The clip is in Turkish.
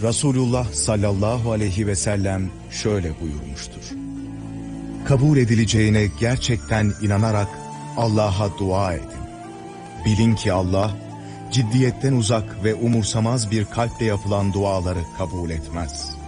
Resulullah sallallahu aleyhi ve sellem şöyle buyurmuştur: kabul edileceğine gerçekten inanarak Allah'a dua edin. Bilin ki Allah, ciddiyetten uzak ve umursamaz bir kalple yapılan duaları kabul etmez.